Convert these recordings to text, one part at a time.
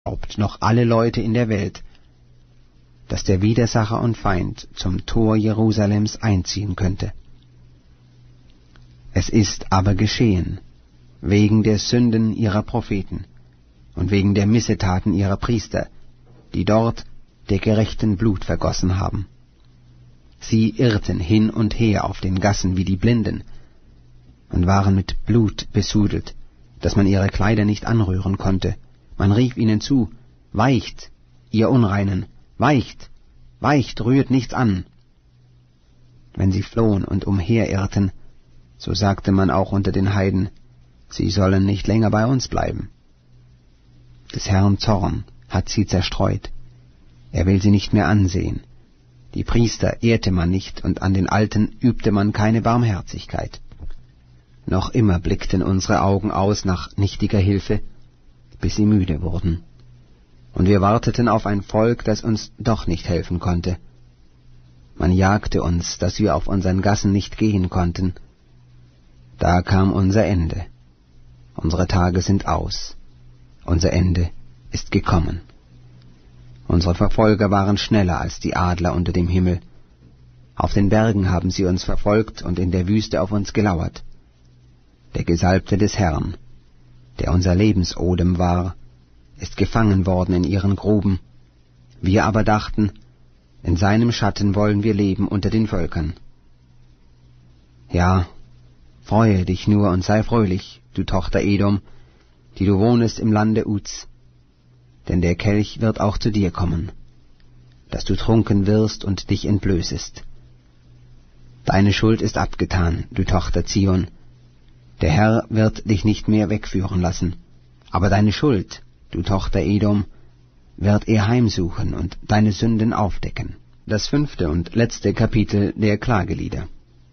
glaubt noch alle Leute in der Welt, dass der Widersacher und Feind zum Tor Jerusalems einziehen könnte. Es ist aber geschehen, wegen der Sünden ihrer Propheten und wegen der Missetaten ihrer Priester, die dort der Gerechten Blut vergossen haben. Sie irrten hin und her auf den Gassen wie die Blinden und waren mit Blut besudelt, dass man ihre Kleider nicht anrühren konnte. Man rief ihnen zu: Weicht, ihr Unreinen, weicht, weicht, rührt nichts an. Wenn sie flohen und umherirrten, so sagte man auch unter den Heiden: Sie sollen nicht länger bei uns bleiben. Des Herrn Zorn hat sie zerstreut. Er will sie nicht mehr ansehen. Die Priester ehrte man nicht, und an den Alten übte man keine Barmherzigkeit. Noch immer blickten unsere Augen aus nach nichtiger Hilfe, bis sie müde wurden. Und wir warteten auf ein Volk, das uns doch nicht helfen konnte. Man jagte uns, dass wir auf unseren Gassen nicht gehen konnten. Da kam unser Ende. Unsere Tage sind aus. Unser Ende ist gekommen. Unsere Verfolger waren schneller als die Adler unter dem Himmel. Auf den Bergen haben sie uns verfolgt und in der Wüste auf uns gelauert. Der Gesalbte des Herrn, der unser Lebensodem war, ist gefangen worden in ihren Gruben. Wir aber dachten, in seinem Schatten wollen wir leben unter den Völkern. Ja, freue dich nur und sei fröhlich, du Tochter Edom, die du wohnest im Lande Uz, denn der Kelch wird auch zu dir kommen, dass du trunken wirst und dich entblößest. Deine Schuld ist abgetan, du Tochter Zion, der Herr wird dich nicht mehr wegführen lassen, aber deine Schuld, du Tochter Edom, wird er heimsuchen und deine Sünden aufdecken. Das 5. und letzte Kapitel der Klagelieder.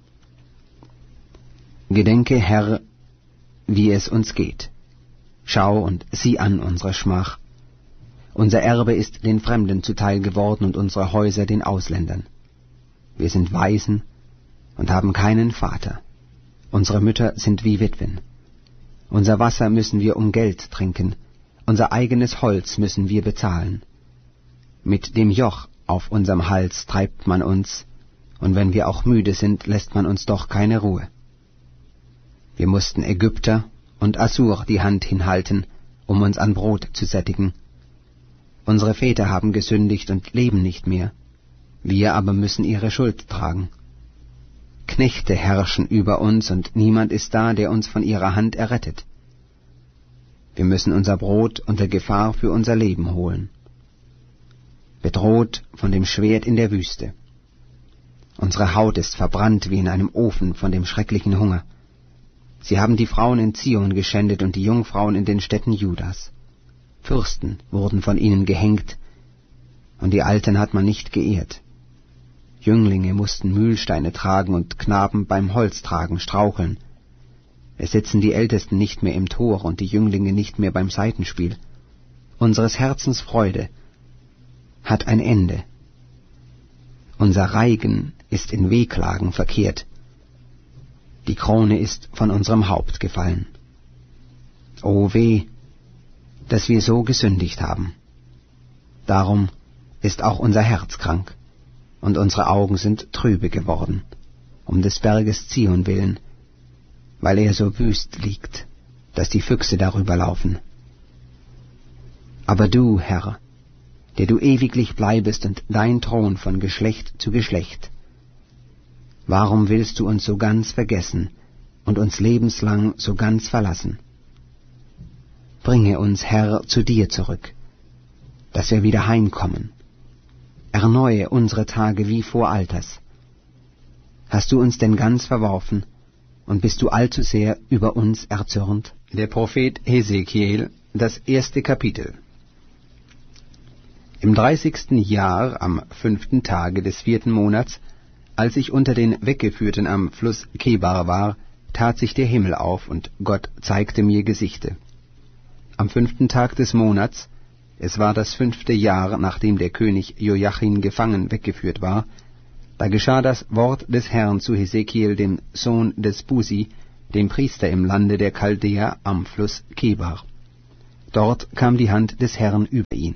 Gedenke, Herr, wie es uns geht. Schau und sieh an unsere Schmach. Unser Erbe ist den Fremden zuteil geworden und unsere Häuser den Ausländern. Wir sind Waisen und haben keinen Vater. Unsere Mütter sind wie Witwen. Unser Wasser müssen wir um Geld trinken, unser eigenes Holz müssen wir bezahlen. Mit dem Joch auf unserem Hals treibt man uns, und wenn wir auch müde sind, lässt man uns doch keine Ruhe. Wir mussten Ägypter und Assur die Hand hinhalten, um uns an Brot zu sättigen. Unsere Väter haben gesündigt und leben nicht mehr, wir aber müssen ihre Schuld tragen. Knechte herrschen über uns, und niemand ist da, der uns von ihrer Hand errettet. Wir müssen unser Brot unter Gefahr für unser Leben holen, bedroht von dem Schwert in der Wüste. Unsere Haut ist verbrannt wie in einem Ofen von dem schrecklichen Hunger. Sie haben die Frauen in Zion geschändet und die Jungfrauen in den Städten Judas. Fürsten wurden von ihnen gehängt, und die Alten hat man nicht geehrt. Jünglinge mussten Mühlsteine tragen und Knaben beim Holztragen straucheln. Es sitzen die Ältesten nicht mehr im Tor und die Jünglinge nicht mehr beim Saitenspiel. Unseres Herzens Freude hat ein Ende. Unser Reigen ist in Wehklagen verkehrt. Die Krone ist von unserem Haupt gefallen. O weh, dass wir so gesündigt haben. Darum ist auch unser Herz krank, und unsere Augen sind trübe geworden, um des Berges Zion willen, weil er so wüst liegt, dass die Füchse darüber laufen. Aber du, Herr, der du ewiglich bleibest und dein Thron von Geschlecht zu Geschlecht, warum willst du uns so ganz vergessen und uns lebenslang so ganz verlassen? Bringe uns, Herr, zu dir zurück, dass wir wieder heimkommen. Erneuhe unsere Tage wie vor Alters. Hast du uns denn ganz verworfen, und bist du allzu sehr über uns erzürnt? Der Prophet Hesekiel, das 1. Kapitel. Im 30. Jahr, am 5. Tage des 4. Monats, als ich unter den Weggeführten am Fluss Kebar war, tat sich der Himmel auf, und Gott zeigte mir Gesichte. Am 5. Tag des Monats, es war das 5. Jahr, nachdem der König Joachim gefangen weggeführt war, da geschah das Wort des Herrn zu Hesekiel, dem Sohn des Busi, dem Priester im Lande der Chaldäer am Fluss Kebar. Dort kam die Hand des Herrn über ihn.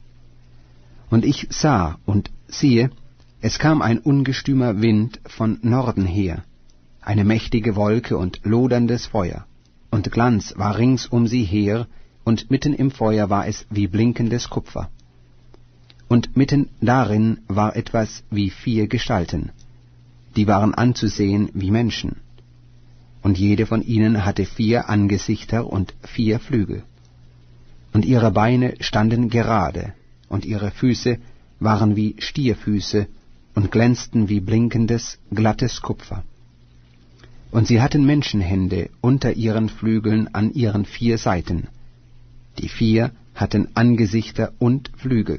Und ich sah, und siehe, es kam ein ungestümer Wind von Norden her, eine mächtige Wolke und loderndes Feuer, und Glanz war rings um sie her, und mitten im Feuer war es wie blinkendes Kupfer. Und mitten darin war etwas wie 4 Gestalten, die waren anzusehen wie Menschen, und jede von ihnen hatte 4 Angesichter und 4 Flügel. Und ihre Beine standen gerade, und ihre Füße waren wie Stierfüße und glänzten wie blinkendes, glattes Kupfer. Und sie hatten Menschenhände unter ihren Flügeln an ihren 4 Seiten. Die 4 hatten Angesichter und Flügel.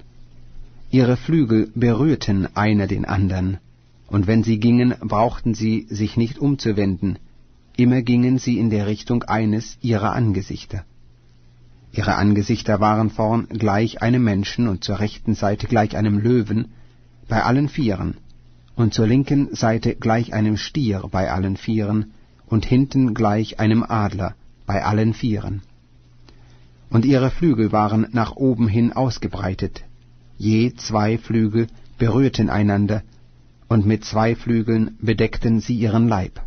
Ihre Flügel berührten einer den andern, und wenn sie gingen, brauchten sie sich nicht umzuwenden, immer gingen sie in der Richtung eines ihrer Angesichter. Ihre Angesichter waren vorn gleich einem Menschen und zur rechten Seite gleich einem Löwen bei allen 4, und zur linken Seite gleich einem Stier bei allen 4 und hinten gleich einem Adler bei allen 4. Und ihre Flügel waren nach oben hin ausgebreitet, je 2 Flügel berührten einander, und mit 2 Flügeln bedeckten sie ihren Leib.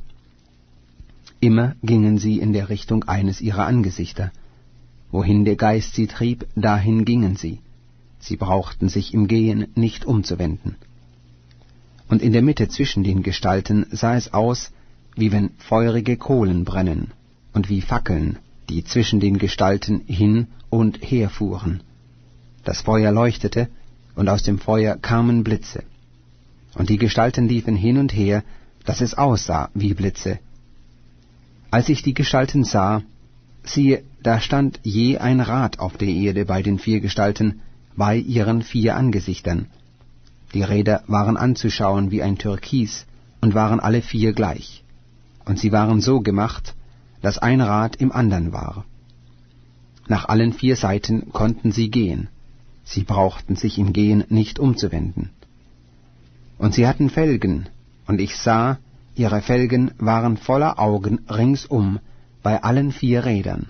Immer gingen sie in der Richtung eines ihrer Angesichter. Wohin der Geist sie trieb, dahin gingen sie. Sie brauchten sich im Gehen nicht umzuwenden. Und in der Mitte zwischen den Gestalten sah es aus, wie wenn feurige Kohlen brennen, und wie Fackeln, die zwischen den Gestalten hin und her fuhren. Das Feuer leuchtete, und aus dem Feuer kamen Blitze. Und die Gestalten liefen hin und her, dass es aussah wie Blitze. Als ich die Gestalten sah, siehe, da stand je ein Rad auf der Erde bei den 4 Gestalten, bei ihren 4 Angesichtern. Die Räder waren anzuschauen wie ein Türkis und waren alle 4 gleich. Und sie waren so gemacht, dass ein Rad im andern war. Nach allen 4 Seiten konnten sie gehen. Sie brauchten sich im Gehen nicht umzuwenden. Und sie hatten Felgen, und ich sah, ihre Felgen waren voller Augen ringsum bei allen 4 Rädern.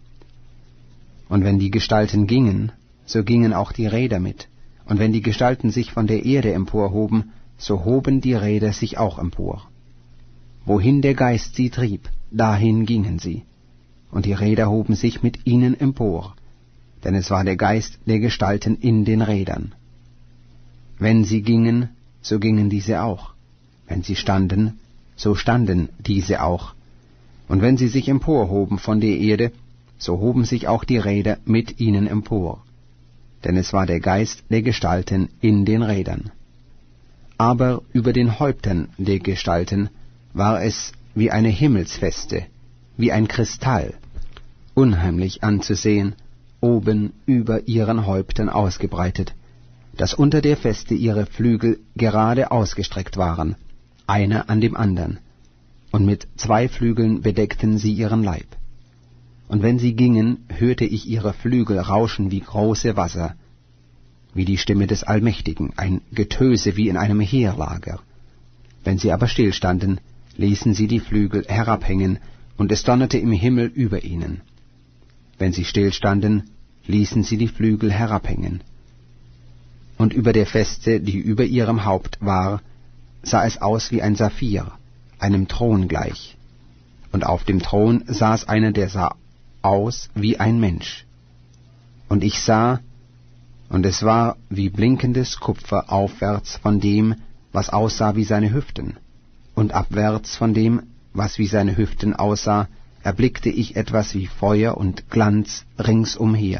Und wenn die Gestalten gingen, so gingen auch die Räder mit, und wenn die Gestalten sich von der Erde emporhoben, so hoben die Räder sich auch empor. Wohin der Geist sie trieb, dahin gingen sie, und die Räder hoben sich mit ihnen empor, denn es war der Geist der Gestalten in den Rädern. Wenn sie gingen, so gingen diese auch, wenn sie standen, so standen diese auch, und wenn sie sich emporhoben von der Erde, so hoben sich auch die Räder mit ihnen empor, denn es war der Geist der Gestalten in den Rädern. Aber über den Häuptern der Gestalten war es wie eine Himmelsfeste, wie ein Kristall, unheimlich anzusehen, oben über ihren Häuptern ausgebreitet, dass unter der Feste ihre Flügel gerade ausgestreckt waren, einer an dem andern, und mit 2 Flügeln bedeckten sie ihren Leib. Und wenn sie gingen, hörte ich ihre Flügel rauschen wie große Wasser, wie die Stimme des Allmächtigen, ein Getöse wie in einem Heerlager. Wenn sie aber stillstanden, ließen sie die Flügel herabhängen, und es donnerte im Himmel über ihnen. Wenn sie stillstanden, ließen sie die Flügel herabhängen. Und über der Feste, die über ihrem Haupt war, sah es aus wie ein Saphir, einem Thron gleich. Und auf dem Thron saß einer, der sah aus wie ein Mensch. Und ich sah, und es war wie blinkendes Kupfer aufwärts von dem, was aussah wie seine Hüften, und abwärts von dem, was wie seine Hüften aussah, erblickte ich etwas wie Feuer und Glanz ringsumher.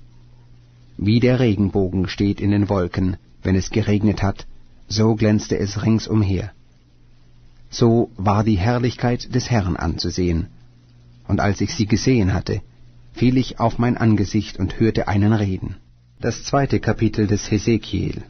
Wie der Regenbogen steht in den Wolken, wenn es geregnet hat, so glänzte es ringsumher. So war die Herrlichkeit des Herrn anzusehen, und als ich sie gesehen hatte, fiel ich auf mein Angesicht und hörte einen reden. Das 2. Kapitel des Hesekiel.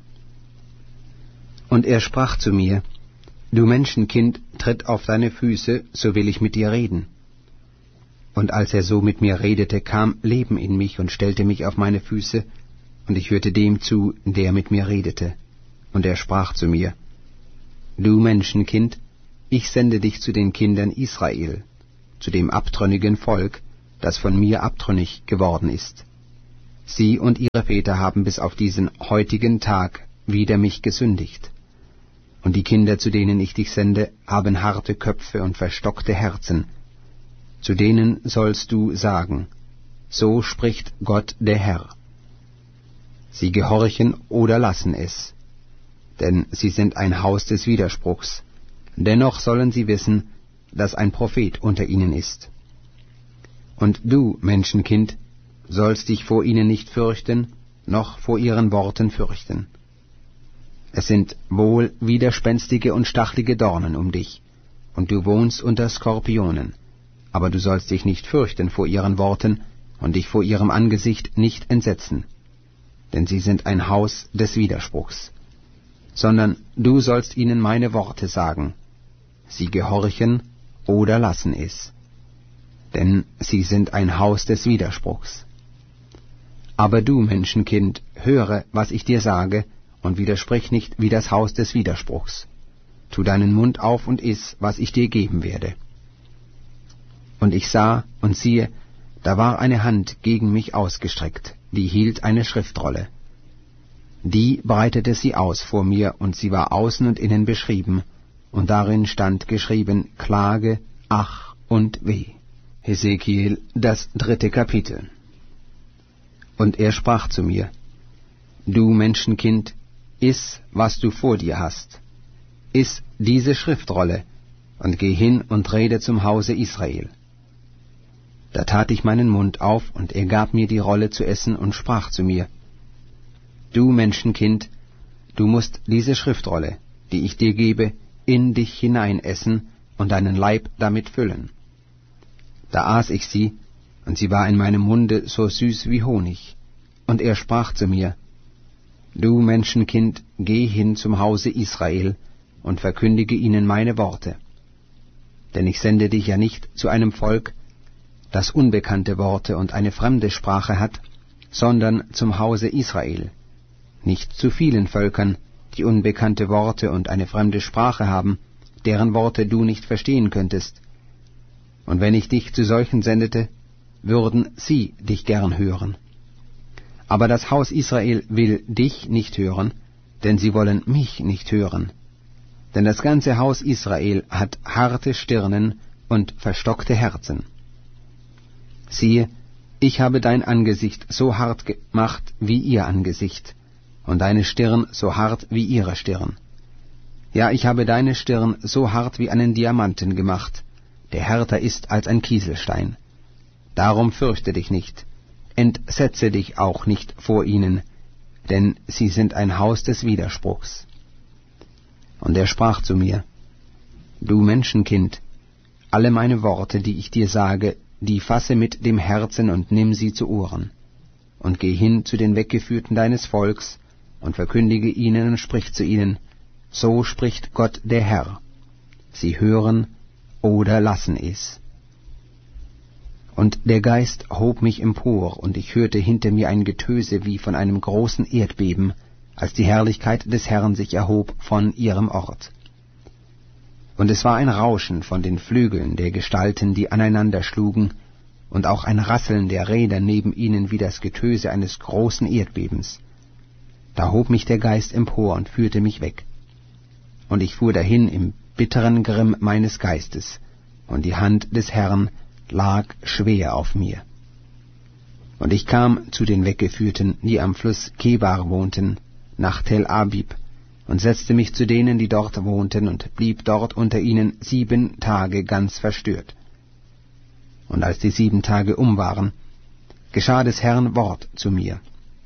Und er sprach zu mir, Du Menschenkind, tritt auf deine Füße, so will ich mit dir reden. Und als er so mit mir redete, kam Leben in mich und stellte mich auf meine Füße, und ich hörte dem zu, der mit mir redete. Und er sprach zu mir, Du Menschenkind, ich sende dich zu den Kindern Israel, zu dem abtrünnigen Volk, das von mir abtrünnig geworden ist. Sie und ihre Väter haben bis auf diesen heutigen Tag wider mich gesündigt. Und die Kinder, zu denen ich dich sende, haben harte Köpfe und verstockte Herzen. Zu denen sollst du sagen, so spricht Gott der Herr. Sie gehorchen oder lassen es, denn sie sind ein Haus des Widerspruchs. Dennoch sollen sie wissen, dass ein Prophet unter ihnen ist. Und du, Menschenkind, sollst dich vor ihnen nicht fürchten, noch vor ihren Worten fürchten. Es sind wohl widerspenstige und stachlige Dornen um dich, und du wohnst unter Skorpionen, aber du sollst dich nicht fürchten vor ihren Worten und dich vor ihrem Angesicht nicht entsetzen, denn sie sind ein Haus des Widerspruchs. Sondern du sollst ihnen meine Worte sagen, sie gehorchen oder lassen es, denn sie sind ein Haus des Widerspruchs. Aber du, Menschenkind, höre, was ich dir sage, und widersprich nicht wie das Haus des Widerspruchs. Tu deinen Mund auf und iss, was ich dir geben werde. Und ich sah, und siehe, da war eine Hand gegen mich ausgestreckt, die hielt eine Schriftrolle. Die breitete sie aus vor mir, und sie war außen und innen beschrieben, und darin stand geschrieben Klage, Ach und Weh. Hesekiel, das 3. Kapitel. Und er sprach zu mir, Du Menschenkind, iss, was du vor dir hast. Iss diese Schriftrolle, und geh hin und rede zum Hause Israel. Da tat ich meinen Mund auf, und er gab mir die Rolle zu essen und sprach zu mir, Du Menschenkind, du musst diese Schriftrolle, die ich dir gebe, in dich hinein essen und deinen Leib damit füllen. Da aß ich sie, und sie war in meinem Munde so süß wie Honig. Und er sprach zu mir, Du Menschenkind, geh hin zum Hause Israel und verkündige ihnen meine Worte. Denn ich sende dich ja nicht zu einem Volk, das unbekannte Worte und eine fremde Sprache hat, sondern zum Hause Israel, nicht zu vielen Völkern, die unbekannte Worte und eine fremde Sprache haben, deren Worte du nicht verstehen könntest. Und wenn ich dich zu solchen sendete, würden sie dich gern hören. Aber das Haus Israel will dich nicht hören, denn sie wollen mich nicht hören. Denn das ganze Haus Israel hat harte Stirnen und verstockte Herzen. Siehe, ich habe dein Angesicht so hart gemacht wie ihr Angesicht, und deine Stirn so hart wie ihre Stirn. Ja, ich habe deine Stirn so hart wie einen Diamanten gemacht, der härter ist als ein Kieselstein. Darum fürchte dich nicht, entsetze dich auch nicht vor ihnen, denn sie sind ein Haus des Widerspruchs. Und er sprach zu mir, Du Menschenkind, alle meine Worte, die ich dir sage, die fasse mit dem Herzen und nimm sie zu Ohren, und geh hin zu den Weggeführten deines Volks, und verkündige ihnen und sprich zu ihnen, so spricht Gott der Herr. Sie hören oder lassen es. Und der Geist hob mich empor, und ich hörte hinter mir ein Getöse wie von einem großen Erdbeben, als die Herrlichkeit des Herrn sich erhob von ihrem Ort. Und es war ein Rauschen von den Flügeln der Gestalten, die aneinander schlugen, und auch ein Rasseln der Räder neben ihnen wie das Getöse eines großen Erdbebens. Da hob mich der Geist empor und führte mich weg. Und ich fuhr dahin im bitteren Grimm meines Geistes, und die Hand des Herrn lag schwer auf mir. Und ich kam zu den Weggeführten, die am Fluss Kebar wohnten, nach Tel Abib, und setzte mich zu denen, die dort wohnten, und blieb dort unter ihnen 7 Tage ganz verstört. Und als die 7 Tage um waren, geschah des Herrn Wort zu mir.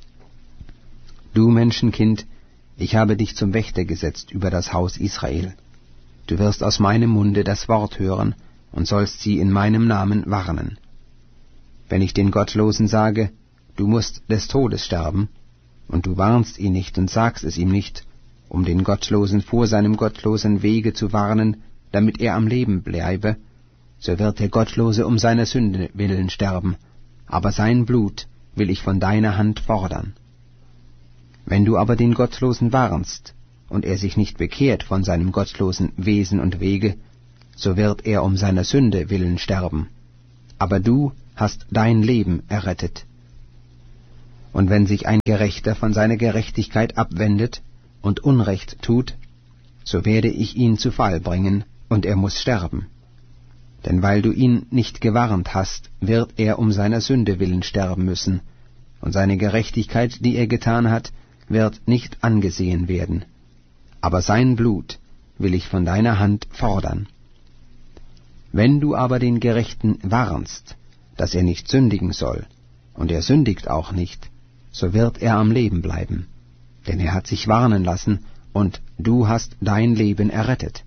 Du Menschenkind, ich habe dich zum Wächter gesetzt über das Haus Israel. Du wirst aus meinem Munde das Wort hören und sollst sie in meinem Namen warnen. Wenn ich den Gottlosen sage, du musst des Todes sterben, und du warnst ihn nicht und sagst es ihm nicht, um den Gottlosen vor seinem gottlosen Wege zu warnen, damit er am Leben bleibe, so wird der Gottlose um seiner Sünde willen sterben, aber sein Blut will ich von deiner Hand fordern. Wenn du aber den Gottlosen warnst, und er sich nicht bekehrt von seinem gottlosen Wesen und Wege, so wird er um seiner Sünde willen sterben, aber du hast dein Leben errettet. Und wenn sich ein Gerechter von seiner Gerechtigkeit abwendet und Unrecht tut, so werde ich ihn zu Fall bringen, und er muß sterben. Denn weil du ihn nicht gewarnt hast, wird er um seiner Sünde willen sterben müssen, und seine Gerechtigkeit, die er getan hat, wird nicht angesehen werden. Aber sein Blut will ich von deiner Hand fordern. Wenn du aber den Gerechten warnst, dass er nicht sündigen soll, und er sündigt auch nicht, so wird er am Leben bleiben, denn er hat sich warnen lassen, und du hast dein Leben errettet.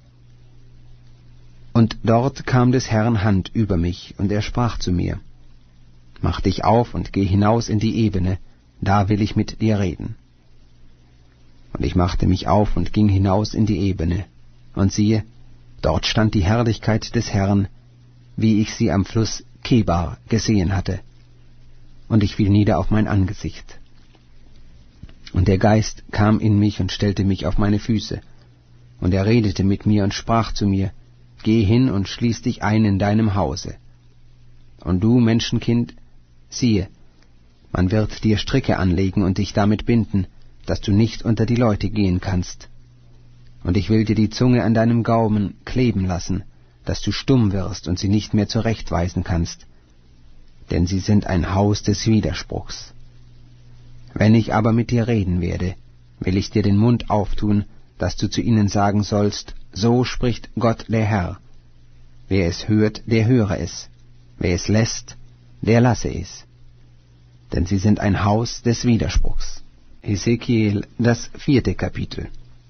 Und dort kam des Herrn Hand über mich, und er sprach zu mir, Mach dich auf und geh hinaus in die Ebene, da will ich mit dir reden. Und ich machte mich auf und ging hinaus in die Ebene, und siehe, dort stand die Herrlichkeit des Herrn, wie ich sie am Fluss Kebar gesehen hatte. Und ich fiel nieder auf mein Angesicht. Und der Geist kam in mich und stellte mich auf meine Füße. Und er redete mit mir und sprach zu mir, Geh hin und schließ dich ein in deinem Hause. Und du, Menschenkind, siehe, man wird dir Stricke anlegen und dich damit binden, dass du nicht unter die Leute gehen kannst. Und ich will dir die Zunge an deinem Gaumen kleben lassen, dass du stumm wirst und sie nicht mehr zurechtweisen kannst. Denn sie sind ein Haus des Widerspruchs. Wenn ich aber mit dir reden werde, will ich dir den Mund auftun, dass du zu ihnen sagen sollst, so spricht Gott der Herr. Wer es hört, der höre es. Wer es lässt, der lasse es. Denn sie sind ein Haus des Widerspruchs. Hesekiel, das 4. Kapitel.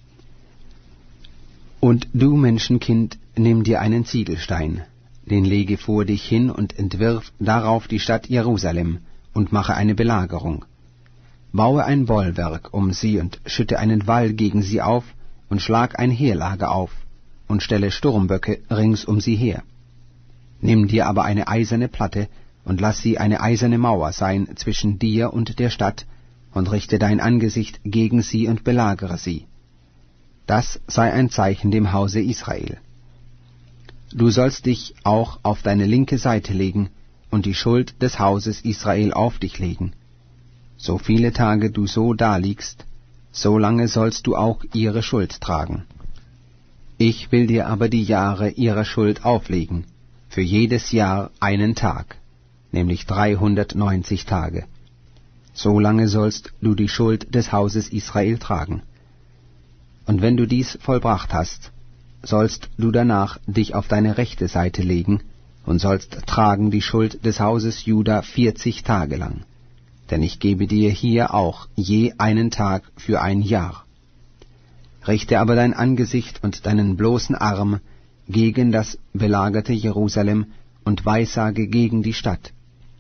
Und du, Menschenkind, nimm dir einen Ziegelstein, den lege vor dich hin und entwirf darauf die Stadt Jerusalem und mache eine Belagerung. Baue ein Bollwerk um sie und schütte einen Wall gegen sie auf und schlag ein Heerlager auf und stelle Sturmböcke rings um sie her. Nimm dir aber eine eiserne Platte und lass sie eine eiserne Mauer sein zwischen dir und der Stadt und richte dein Angesicht gegen sie und belagere sie. Das sei ein Zeichen dem Hause Israel. Du sollst dich auch auf deine linke Seite legen und die Schuld des Hauses Israel auf dich legen. So viele Tage du so daliegst, so lange sollst du auch ihre Schuld tragen. Ich will dir aber die Jahre ihrer Schuld auflegen, für jedes Jahr einen Tag, nämlich 390 Tage. So lange sollst du die Schuld des Hauses Israel tragen. Und wenn du dies vollbracht hast, sollst du danach dich auf deine rechte Seite legen und sollst tragen die Schuld des Hauses Juda 40 Tage lang. Denn ich gebe dir hier auch je einen Tag für ein Jahr. Richte aber dein Angesicht und deinen bloßen Arm gegen das belagerte Jerusalem und weissage gegen die Stadt.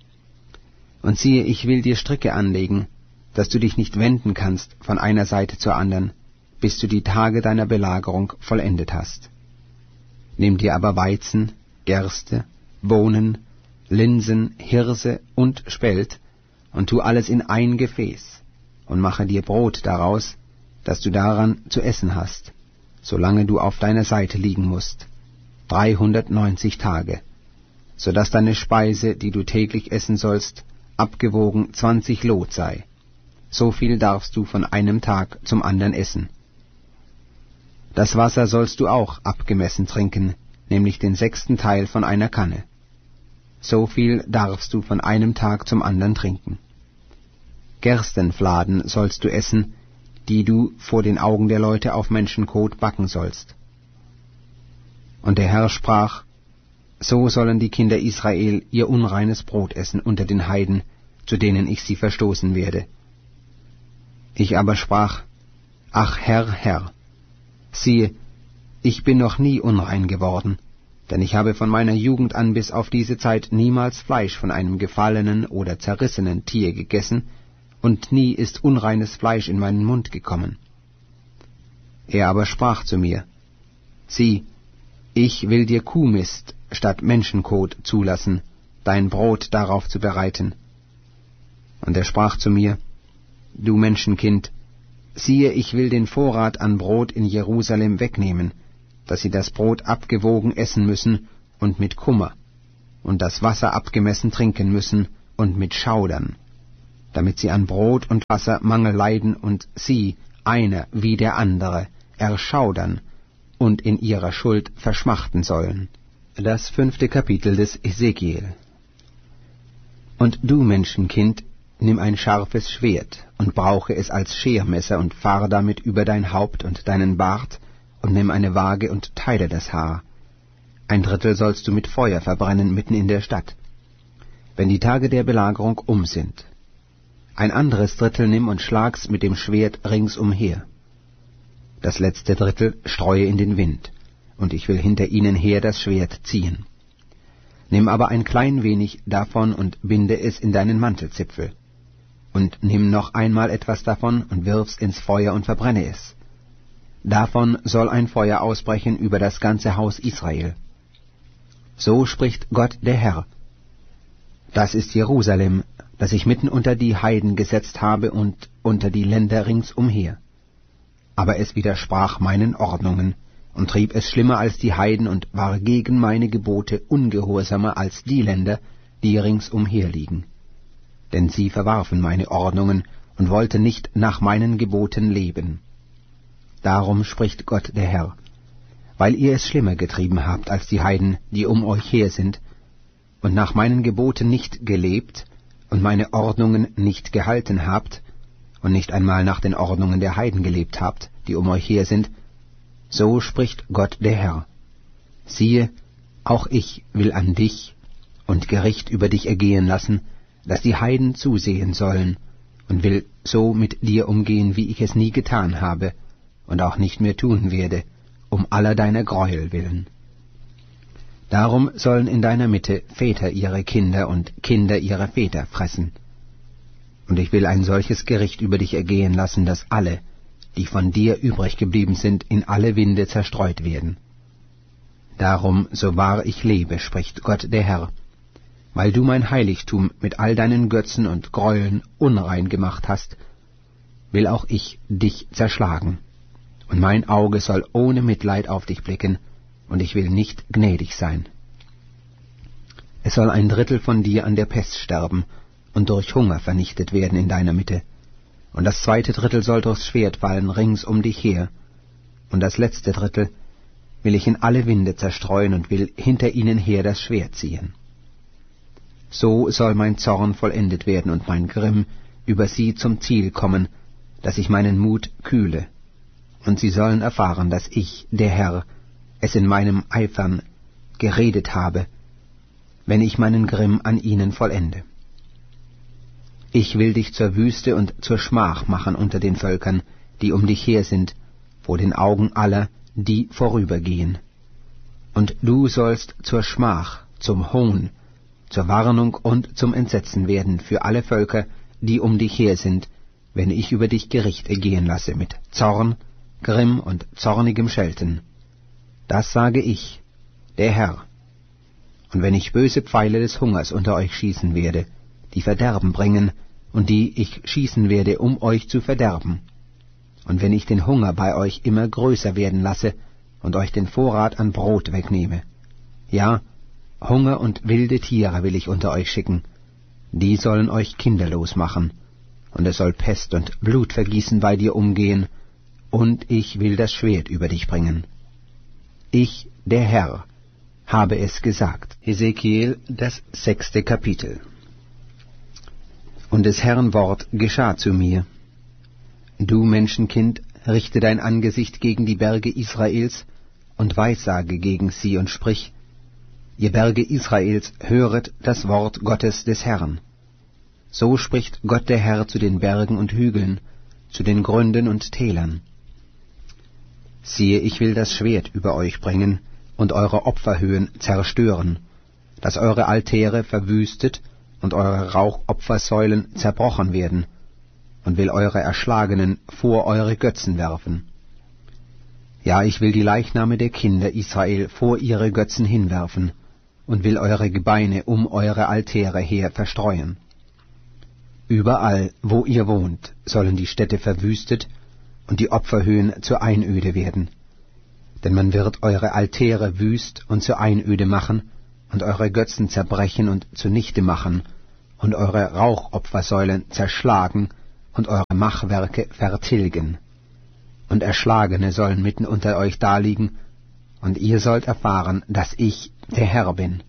Und siehe, ich will dir Stricke anlegen, dass du dich nicht wenden kannst von einer Seite zur anderen, bis du die Tage deiner Belagerung vollendet hast. Nimm dir aber Weizen, Gerste, Bohnen, Linsen, Hirse und Spelt, und tu alles in ein Gefäß, und mache dir Brot daraus, dass du daran zu essen hast, solange du auf deiner Seite liegen musst, 390 Tage, so dass deine Speise, die du täglich essen sollst, abgewogen 20 Lot sei. So viel darfst du von einem Tag zum anderen essen. Das Wasser sollst du auch abgemessen trinken, nämlich den 6. Teil von einer Kanne. So viel darfst du von einem Tag zum anderen trinken. Gerstenfladen sollst du essen, die du vor den Augen der Leute auf Menschenkot backen sollst. Und der Herr sprach, so sollen die Kinder Israel ihr unreines Brot essen unter den Heiden, zu denen ich sie verstoßen werde. Ich aber sprach, ach Herr, Herr, siehe, ich bin noch nie unrein geworden, denn ich habe von meiner Jugend an bis auf diese Zeit niemals Fleisch von einem gefallenen oder zerrissenen Tier gegessen, und nie ist unreines Fleisch in meinen Mund gekommen. Er aber sprach zu mir, sieh, ich will dir Kuhmist statt Menschenkot zulassen, dein Brot darauf zu bereiten. Und er sprach zu mir, du Menschenkind, siehe, ich will den Vorrat an Brot in Jerusalem wegnehmen, dass sie das Brot abgewogen essen müssen und mit Kummer. und das Wasser abgemessen trinken müssen und mit Schaudern, damit sie an Brot und Wasser Mangel leiden und sie, einer wie der andere, erschaudern und in ihrer Schuld verschmachten sollen. Das 5. Kapitel des Ezekiel. Und du, Menschenkind, nimm ein scharfes Schwert und brauche es als Schermesser und fahre damit über dein Haupt und deinen Bart und nimm eine Waage und teile das Haar. 1/3 sollst du mit Feuer verbrennen mitten in der Stadt, wenn die Tage der Belagerung um sind. 1/2 nimm und schlag's mit dem Schwert ringsumher. Das letzte 1/3 streue in den Wind, und ich will hinter ihnen her das Schwert ziehen. Nimm aber ein klein wenig davon und binde es in deinen Mantelzipfel. Und nimm noch einmal etwas davon und wirf's ins Feuer und verbrenne es. Davon soll ein Feuer ausbrechen über das ganze Haus Israel. So spricht Gott der Herr. Das ist Jerusalem, das ich mitten unter die Heiden gesetzt habe und unter die Länder ringsumher. Aber es widersprach meinen Ordnungen und trieb es schlimmer als die Heiden und war gegen meine Gebote ungehorsamer als die Länder, die ringsumher liegen. Denn sie verwarfen meine Ordnungen und wollten nicht nach meinen Geboten leben. Darum spricht Gott der Herr: Weil ihr es schlimmer getrieben habt als die Heiden, die um euch her sind, und nach meinen Geboten nicht gelebt und meine Ordnungen nicht gehalten habt und nicht einmal nach den Ordnungen der Heiden gelebt habt, die um euch her sind, so spricht Gott der Herr: Siehe, auch ich will an dich und Gericht über dich ergehen lassen, dass die Heiden zusehen sollen, und will so mit dir umgehen, wie ich es nie getan habe und auch nicht mehr tun werde, um aller deiner Gräuel willen. Darum sollen in deiner Mitte Väter ihre Kinder und Kinder ihre Väter fressen. Und ich will ein solches Gericht über dich ergehen lassen, dass alle, die von dir übrig geblieben sind, in alle Winde zerstreut werden. Darum, so wahr ich lebe, spricht Gott der Herr, weil du mein Heiligtum mit all deinen Götzen und Gräueln unrein gemacht hast, will auch ich dich zerschlagen, und mein Auge soll ohne Mitleid auf dich blicken, und ich will nicht gnädig sein. Es soll 1/3 von dir an der Pest sterben und durch Hunger vernichtet werden in deiner Mitte, und das 2. Drittel soll durchs Schwert fallen rings um dich her, und das letzte 1/3 will ich in alle Winde zerstreuen und will hinter ihnen her das Schwert ziehen. So soll mein Zorn vollendet werden und mein Grimm über sie zum Ziel kommen, dass ich meinen Mut kühle, und sie sollen erfahren, dass ich, der Herr, es in meinem Eifern geredet habe, wenn ich meinen Grimm an ihnen vollende. Ich will dich zur Wüste und zur Schmach machen unter den Völkern, die um dich her sind, vor den Augen aller, die vorübergehen. Und du sollst zur Schmach, zum Hohn, zur Warnung und zum Entsetzen werden für alle Völker, die um dich her sind, wenn ich über dich Gericht ergehen lasse mit Zorn, Grimm und zornigem Schelten. Das sage ich, der Herr. Und wenn ich böse Pfeile des Hungers unter euch schießen werde, die Verderben bringen, und die ich schießen werde, um euch zu verderben, und wenn ich den Hunger bei euch immer größer werden lasse und euch den Vorrat an Brot wegnehme, ja, Hunger und wilde Tiere will ich unter euch schicken, die sollen euch kinderlos machen, und es soll Pest und Blutvergießen bei dir umgehen, und ich will das Schwert über dich bringen. Ich, der Herr, habe es gesagt. Ezekiel, das 6. Kapitel. Und des Herrn Wort geschah zu mir: Du Menschenkind, richte dein Angesicht gegen die Berge Israels und weissage gegen sie und sprich: Ihr Berge Israels, höret das Wort Gottes des Herrn. So spricht Gott der Herr zu den Bergen und Hügeln, zu den Gründen und Tälern: Siehe, ich will das Schwert über euch bringen und eure Opferhöhen zerstören, dass eure Altäre verwüstet und eure Rauchopfersäulen zerbrochen werden, und will eure Erschlagenen vor eure Götzen werfen. Ja, ich will die Leichname der Kinder Israel vor ihre Götzen hinwerfen, und will eure Gebeine um eure Altäre her verstreuen. Überall, wo ihr wohnt, sollen die Städte verwüstet und die Opferhöhen zur Einöde werden. Denn man wird eure Altäre wüst und zur Einöde machen und eure Götzen zerbrechen und zunichte machen und eure Rauchopfersäulen zerschlagen und eure Machwerke vertilgen. Und Erschlagene sollen mitten unter euch daliegen, und ihr sollt erfahren, dass ich der Herr bin.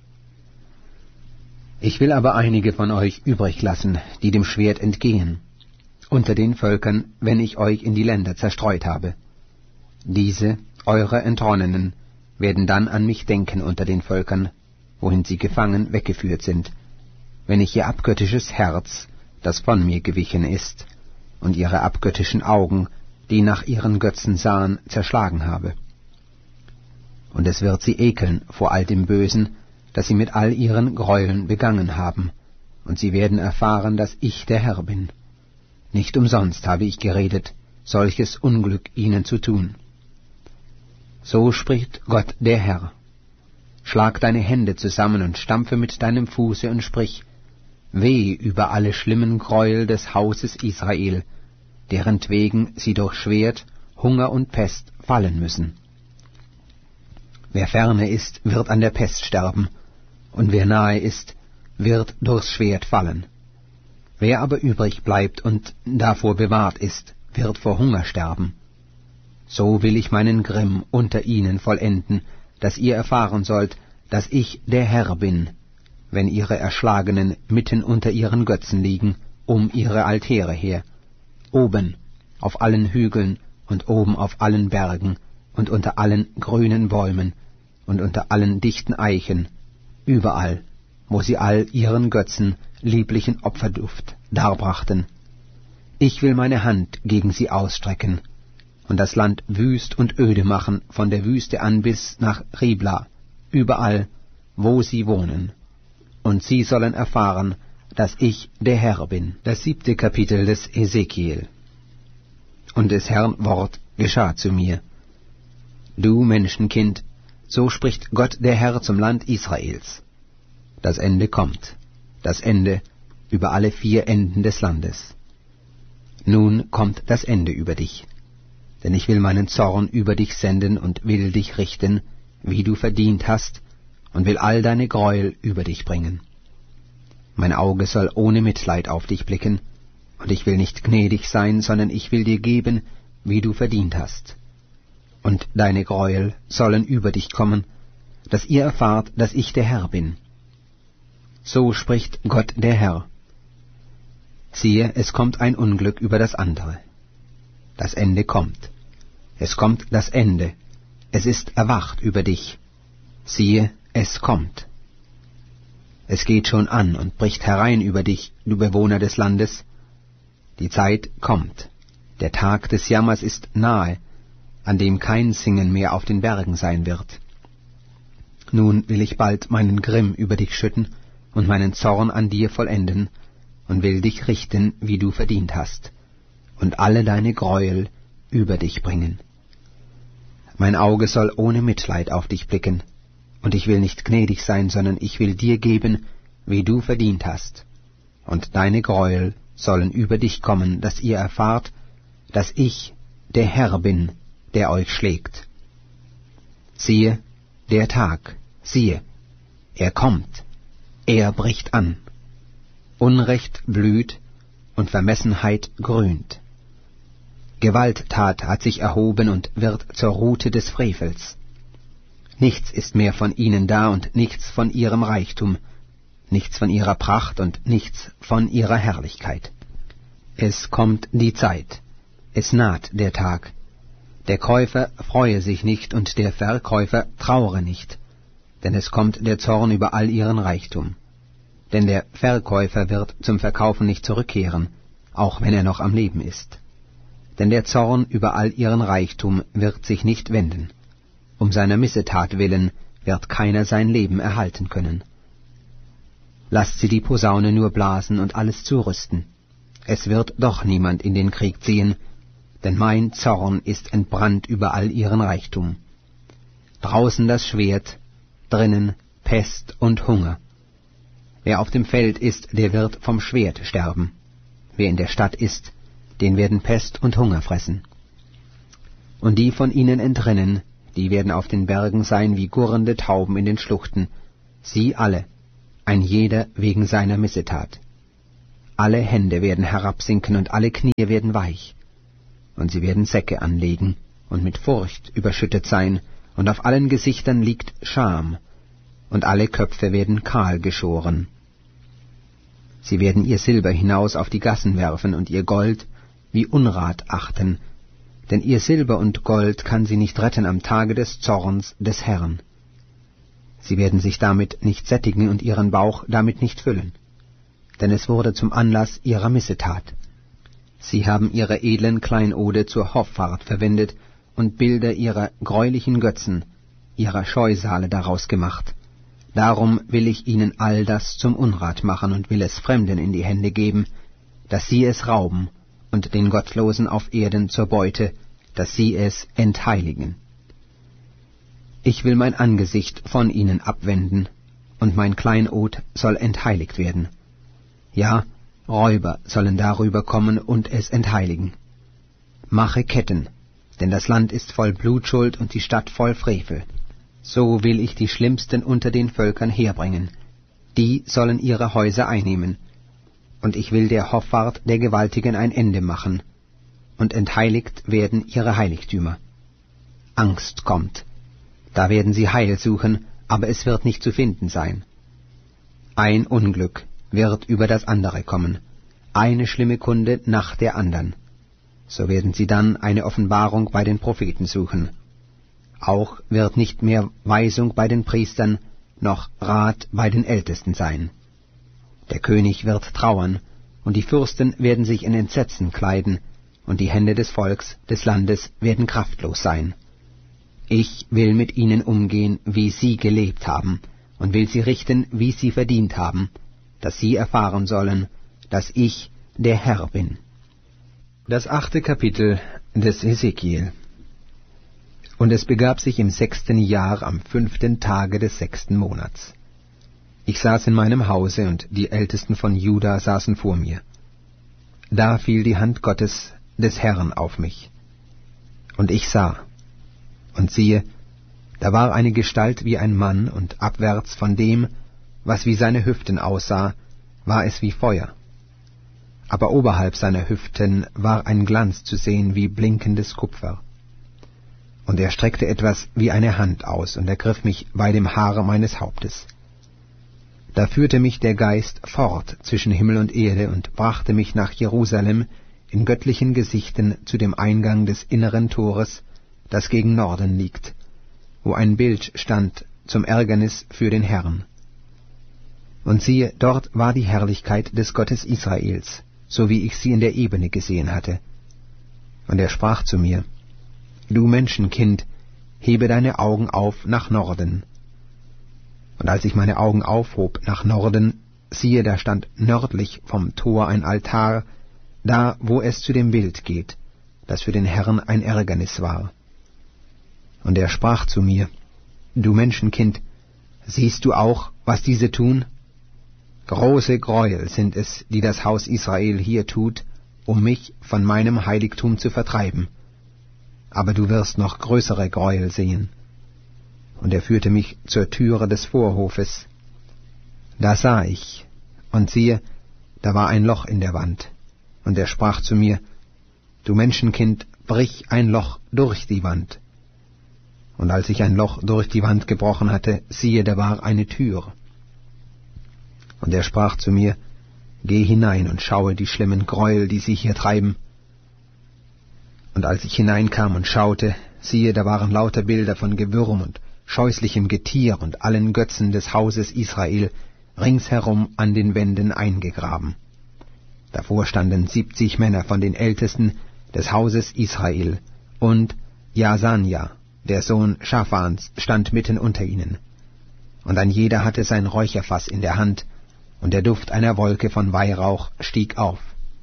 Ich will aber einige von euch übrig lassen, die dem Schwert entgehen, unter den Völkern, wenn ich euch in die Länder zerstreut habe. Diese, eure Entronnenen, werden dann an mich denken unter den Völkern, wohin sie gefangen weggeführt sind, wenn ich ihr abgöttisches Herz, das von mir gewichen ist, und ihre abgöttischen Augen, die nach ihren Götzen sahen, zerschlagen habe. Und es wird sie ekeln vor all dem Bösen, das sie mit all ihren Gräueln begangen haben, und sie werden erfahren, dass ich der Herr bin. Nicht umsonst habe ich geredet, solches Unglück ihnen zu tun. So spricht Gott der Herr. Schlag deine Hände zusammen und stampfe mit deinem Fuße und sprich, weh über alle schlimmen Gräuel des Hauses Israel, derentwegen sie durch Schwert, Hunger und Pest fallen müssen. Wer ferne ist, wird an der Pest sterben, und wer nahe ist, wird durchs Schwert fallen. Wer aber übrig bleibt und davor bewahrt ist, wird vor Hunger sterben. So will ich meinen Grimm unter ihnen vollenden, dass ihr erfahren sollt, dass ich der Herr bin, wenn ihre Erschlagenen mitten unter ihren Götzen liegen, um ihre Altäre her, oben auf allen Hügeln und oben auf allen Bergen und unter allen grünen Bäumen und unter allen dichten Eichen, überall, wo sie all ihren Götzen lieblichen Opferduft darbrachten. Ich will meine Hand gegen sie ausstrecken und das Land wüst und öde machen, von der Wüste an bis nach Ribla, überall, wo sie wohnen. Und sie sollen erfahren, dass ich der Herr bin. Das 7. Kapitel des Ezekiel. Und des Herrn Wort geschah zu mir. Du Menschenkind, so spricht Gott der Herr zum Land Israels. Das Ende kommt, das Ende über alle 4 Enden des Landes. Nun kommt das Ende über dich, denn ich will meinen Zorn über dich senden und will dich richten, wie du verdient hast, und will all deine Gräuel über dich bringen. Mein Auge soll ohne Mitleid auf dich blicken, und ich will nicht gnädig sein, sondern ich will dir geben, wie du verdient hast. Und deine Gräuel sollen über dich kommen, dass ihr erfahrt, dass ich der Herr bin. So spricht Gott der Herr. Siehe, es kommt ein Unglück über das andere. Das Ende kommt. Es kommt das Ende. Es ist erwacht über dich. Siehe, es kommt. Es geht schon an und bricht herein über dich, du Bewohner des Landes. Die Zeit kommt. Der Tag des Jammers ist nahe, an dem kein Singen mehr auf den Bergen sein wird. Nun will ich bald meinen Grimm über dich schütten und meinen Zorn an dir vollenden und will dich richten, wie du verdient hast, und alle deine Gräuel über dich bringen. Mein Auge soll ohne Mitleid auf dich blicken, und ich will nicht gnädig sein, sondern ich will dir geben, wie du verdient hast, und deine Gräuel sollen über dich kommen, dass ihr erfahrt, dass ich der Herr bin, der euch schlägt. Siehe, der Tag, siehe, er kommt, er bricht an. Unrecht blüht und Vermessenheit grünt. Gewalttat hat sich erhoben und wird zur Rute des Frevels. Nichts ist mehr von ihnen da und nichts von ihrem Reichtum, nichts von ihrer Pracht und nichts von ihrer Herrlichkeit. Es kommt die Zeit, es naht der Tag. Der Käufer freue sich nicht und der Verkäufer trauere nicht, denn es kommt der Zorn über all ihren Reichtum. Denn der Verkäufer wird zum Verkaufen nicht zurückkehren, auch wenn er noch am Leben ist. Denn der Zorn über all ihren Reichtum wird sich nicht wenden. Um seiner Missetat willen wird keiner sein Leben erhalten können. Lasst sie die Posaune nur blasen und alles zurüsten. Es wird doch niemand in den Krieg ziehen, denn mein Zorn ist entbrannt über all ihren Reichtum. Draußen das Schwert, drinnen Pest und Hunger. Wer auf dem Feld ist, der wird vom Schwert sterben. Wer in der Stadt ist, den werden Pest und Hunger fressen. Und die von ihnen entrinnen, die werden auf den Bergen sein wie gurrende Tauben in den Schluchten, Sie alle, ein jeder wegen seiner Missetat. Alle Hände werden herabsinken und alle Knie werden weich. Und sie werden Säcke anlegen und mit Furcht überschüttet sein, und auf allen Gesichtern liegt Scham, und alle Köpfe werden kahl geschoren. Sie werden ihr Silber hinaus auf die Gassen werfen und ihr Gold wie Unrat achten, denn ihr Silber und Gold kann sie nicht retten am Tage des Zorns des Herrn. Sie werden sich damit nicht sättigen und ihren Bauch damit nicht füllen, denn es wurde zum Anlass ihrer Missetat. Sie haben ihre edlen Kleinode zur Hoffart verwendet und Bilder ihrer greulichen Götzen, ihrer Scheusale daraus gemacht. Darum will ich ihnen all das zum Unrat machen und will es Fremden in die Hände geben, dass sie es rauben, und den Gottlosen auf Erden zur Beute, dass sie es entheiligen. Ich will mein Angesicht von ihnen abwenden, und mein Kleinod soll entheiligt werden. Ja, Räuber sollen darüber kommen und es entheiligen. Mache Ketten, denn das Land ist voll Blutschuld und die Stadt voll Frevel. So will ich die Schlimmsten unter den Völkern herbringen. Die sollen ihre Häuser einnehmen. Und ich will der Hoffart der Gewaltigen ein Ende machen. Und entheiligt werden ihre Heiligtümer. Angst kommt. Da werden sie Heil suchen, aber es wird nicht zu finden sein. Ein Unglück wird über das andere kommen, eine schlimme Kunde nach der andern. So werden sie dann eine Offenbarung bei den Propheten suchen. Auch wird nicht mehr Weisung bei den Priestern, noch Rat bei den Ältesten sein. Der König wird trauern, und die Fürsten werden sich in Entsetzen kleiden, und die Hände des Volks, des Landes werden kraftlos sein. Ich will mit ihnen umgehen, wie sie gelebt haben, und will sie richten, wie sie verdient haben, dass sie erfahren sollen, dass ich der Herr bin. Das 8. Kapitel des Hesekiel. Und es begab sich im 6. Jahr am 5. Tage des 6. Monats. Ich saß in meinem Hause, und die Ältesten von Juda saßen vor mir. Da fiel die Hand Gottes des Herrn auf mich. Und ich sah, und siehe, da war eine Gestalt wie ein Mann, und abwärts von dem, was wie seine Hüften aussah, war es wie Feuer. Aber oberhalb seiner Hüften war ein Glanz zu sehen wie blinkendes Kupfer. Und er streckte etwas wie eine Hand aus und ergriff mich bei dem Haare meines Hauptes. Da führte mich der Geist fort zwischen Himmel und Erde und brachte mich nach Jerusalem in göttlichen Gesichten zu dem Eingang des inneren Tores, das gegen Norden liegt, wo ein Bild stand zum Ärgernis für den Herrn. Und siehe, dort war die Herrlichkeit des Gottes Israels, so wie ich sie in der Ebene gesehen hatte. Und er sprach zu mir: Du Menschenkind, hebe deine Augen auf nach Norden. Und als ich meine Augen aufhob nach Norden, siehe, da stand nördlich vom Tor ein Altar, da wo es zu dem Bild geht, das für den Herrn ein Ärgernis war. Und er sprach zu mir: Du Menschenkind, siehst du auch, was diese tun? Große Gräuel sind es, die das Haus Israel hier tut, um mich von meinem Heiligtum zu vertreiben. Aber du wirst noch größere Gräuel sehen. Und er führte mich zur Türe des Vorhofes. Da sah ich, und siehe, da war ein Loch in der Wand. Und er sprach zu mir: Du Menschenkind, brich ein Loch durch die Wand. Und als ich ein Loch durch die Wand gebrochen hatte, siehe, da war eine Tür. Und er sprach zu mir: Geh hinein und schaue die schlimmen Gräuel, die sie hier treiben. Und als ich hineinkam und schaute, siehe, da waren lauter Bilder von Gewürm und scheußlichem Getier und allen Götzen des Hauses Israel ringsherum an den Wänden eingegraben. Davor standen 70 Männer von den Ältesten des Hauses Israel, und Jasanja, der Sohn Schaphans, stand mitten unter ihnen. Und ein jeder hatte sein Räucherfass in der Hand, und der Duft einer Wolke von Weihrauch stieg auf.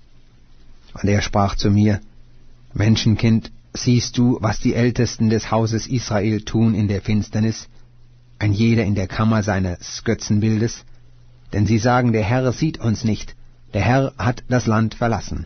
Und er sprach zu mir: Menschenkind, siehst du, was die Ältesten des Hauses Israel tun in der Finsternis, ein jeder in der Kammer seines Götzenbildes? Denn sie sagen, der Herr sieht uns nicht, der Herr hat das Land verlassen.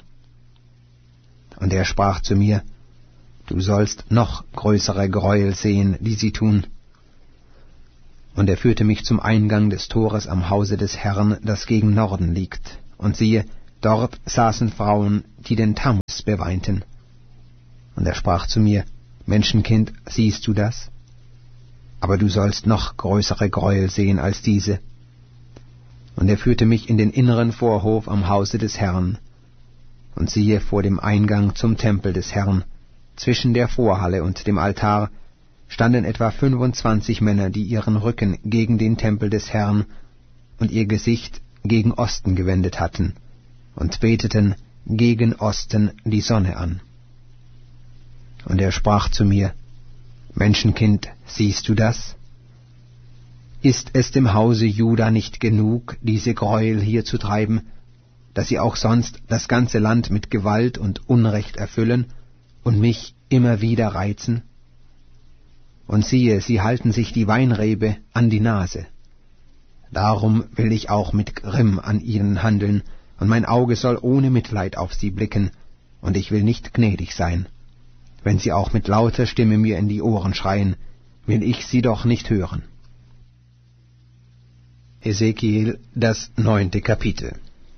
Und er sprach zu mir: Du sollst noch größere Gräuel sehen, die sie tun. Und er führte mich zum Eingang des Tores am Hause des Herrn, das gegen Norden liegt. Und siehe, dort saßen Frauen, die den Tammuz beweinten. Und er sprach zu mir, Menschenkind, siehst du das? Aber du sollst noch größere Gräuel sehen als diese. Und er führte mich in den inneren Vorhof am Hause des Herrn. Und siehe, vor dem Eingang zum Tempel des Herrn, zwischen der Vorhalle und dem Altar, standen etwa 25 Männer, die ihren Rücken gegen den Tempel des Herrn und ihr Gesicht gegen Osten gewendet hatten und beteten gegen Osten die Sonne an. Und er sprach zu mir, Menschenkind, siehst du das? Ist es dem Hause Juda nicht genug, diese Gräuel hier zu treiben, dass sie auch sonst das ganze Land mit Gewalt und Unrecht erfüllen und mich immer wieder reizen? Und siehe, sie halten sich die Weinrebe an die Nase. Darum will ich auch mit Grimm an ihnen handeln, und mein Auge soll ohne Mitleid auf sie blicken, und ich will nicht gnädig sein. Wenn sie auch mit lauter Stimme mir in die Ohren schreien, will ich sie doch nicht hören. Hesekiel, das 9. Kapitel.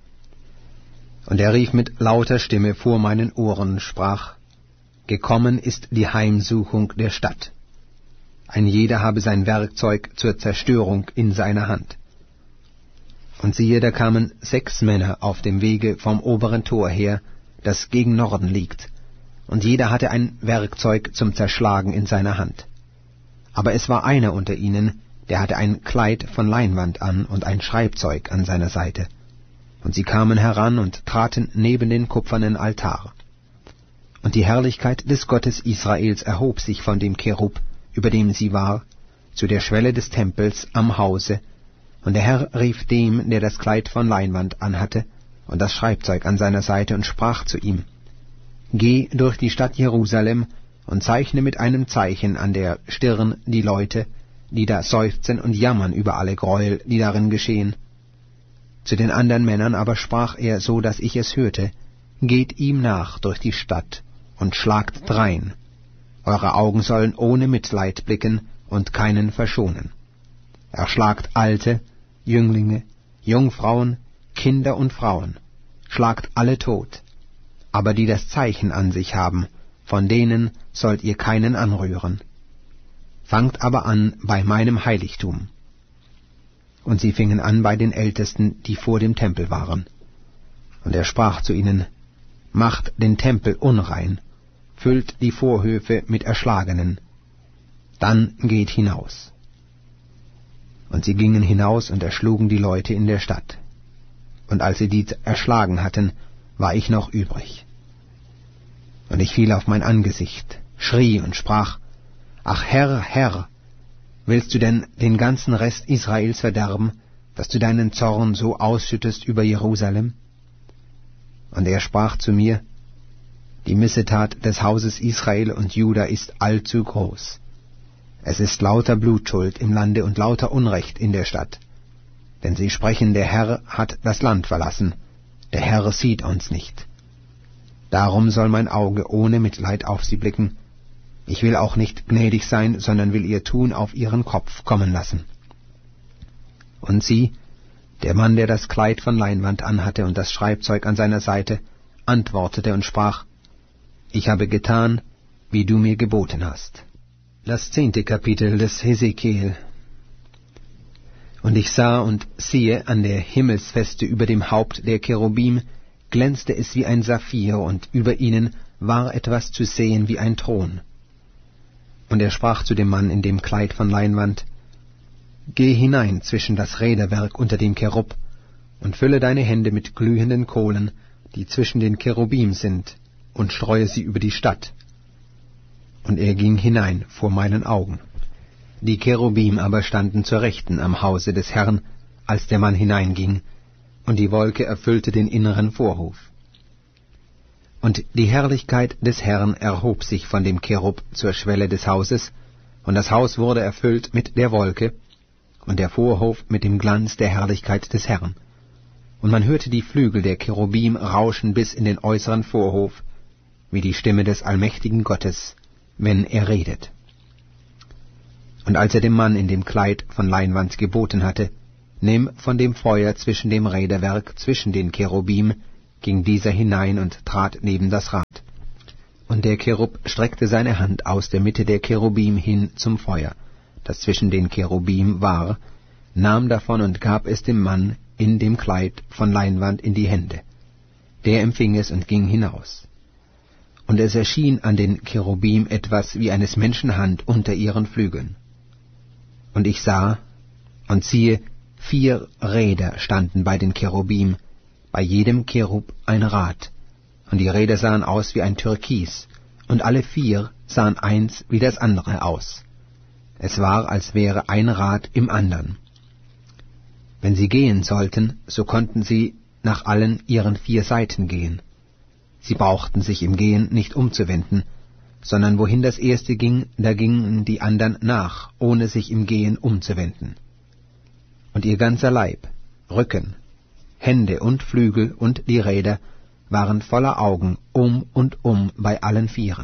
Und er rief mit lauter Stimme vor meinen Ohren, sprach, Gekommen ist die Heimsuchung der Stadt. Ein jeder habe sein Werkzeug zur Zerstörung in seiner Hand. Und siehe, da kamen 6 Männer auf dem Wege vom oberen Tor her, das gegen Norden liegt, und jeder hatte ein Werkzeug zum Zerschlagen in seiner Hand. Aber es war einer unter ihnen, der hatte ein Kleid von Leinwand an und ein Schreibzeug an seiner Seite. Und sie kamen heran und traten neben den kupfernen Altar. Und die Herrlichkeit des Gottes Israels erhob sich von dem Cherub, über dem sie war, zu der Schwelle des Tempels am Hause, und der Herr rief dem, der das Kleid von Leinwand anhatte und das Schreibzeug an seiner Seite, und sprach zu ihm, Geh durch die Stadt Jerusalem und zeichne mit einem Zeichen an der Stirn die Leute, die da seufzen und jammern über alle Gräuel, die darin geschehen. Zu den anderen Männern aber sprach er, so dass ich es hörte, Geht ihm nach durch die Stadt und schlagt drein. Eure Augen sollen ohne Mitleid blicken und keinen verschonen. Erschlagt Alte, Jünglinge, Jungfrauen, Kinder und Frauen, schlagt alle tot. Aber die das Zeichen an sich haben, von denen sollt ihr keinen anrühren. Fangt aber an bei meinem Heiligtum. Und sie fingen an bei den Ältesten, die vor dem Tempel waren. Und er sprach zu ihnen, Macht den Tempel unrein, füllt die Vorhöfe mit Erschlagenen, dann geht hinaus. Und sie gingen hinaus und erschlugen die Leute in der Stadt. Und als sie die erschlagen hatten, war ich noch übrig. Und ich fiel auf mein Angesicht, schrie und sprach, Ach Herr, Herr, willst du denn den ganzen Rest Israels verderben, dass du deinen Zorn so ausschüttest über Jerusalem? Und er sprach zu mir, Die Missetat des Hauses Israel und Juda ist allzu groß. Es ist lauter Blutschuld im Lande und lauter Unrecht in der Stadt. Denn sie sprechen, der Herr hat das Land verlassen, der Herr sieht uns nicht. Darum soll mein Auge ohne Mitleid auf sie blicken. Ich will auch nicht gnädig sein, sondern will ihr Tun auf ihren Kopf kommen lassen. Und sie, der Mann, der das Kleid von Leinwand anhatte und das Schreibzeug an seiner Seite, antwortete und sprach, Ich habe getan, wie du mir geboten hast. Das 10. Kapitel des Hesekiel. Und ich sah und siehe, an der Himmelsfeste über dem Haupt der Cherubim glänzte es wie ein Saphir, und über ihnen war etwas zu sehen wie ein Thron. Und er sprach zu dem Mann in dem Kleid von Leinwand, Geh hinein zwischen das Räderwerk unter dem Cherub, und fülle deine Hände mit glühenden Kohlen, die zwischen den Cherubim sind, und streue sie über die Stadt. Und er ging hinein vor meinen Augen. Die Cherubim aber standen zur Rechten am Hause des Herrn, als der Mann hineinging, und die Wolke erfüllte den inneren Vorhof. Und die Herrlichkeit des Herrn erhob sich von dem Cherub zur Schwelle des Hauses, und das Haus wurde erfüllt mit der Wolke, und der Vorhof mit dem Glanz der Herrlichkeit des Herrn. Und man hörte die Flügel der Cherubim rauschen bis in den äußeren Vorhof, wie die Stimme des allmächtigen Gottes, wenn er redet. Und als er dem Mann in dem Kleid von Leinwand geboten hatte, nimm von dem Feuer zwischen dem Räderwerk zwischen den Cherubim, ging dieser hinein und trat neben das Rad. Und der Cherub streckte seine Hand aus der Mitte der Cherubim hin zum Feuer, das zwischen den Cherubim war, nahm davon und gab es dem Mann in dem Kleid von Leinwand in die Hände. Der empfing es und ging hinaus. Und es erschien an den Cherubim etwas wie eines Menschen Hand unter ihren Flügeln. Und ich sah, und siehe, 4 Räder standen bei den Cherubim, bei jedem Cherub ein Rad, und die Räder sahen aus wie ein Türkis, und alle 4 sahen eins wie das andere aus. Es war, als wäre ein Rad im andern. Wenn sie gehen sollten, so konnten sie nach allen ihren 4 Seiten gehen. Sie brauchten sich im Gehen nicht umzuwenden, sondern wohin das erste ging, da gingen die andern nach, ohne sich im Gehen umzuwenden. Und ihr ganzer Leib, Rücken, Hände und Flügel und die Räder waren voller Augen und bei allen 4.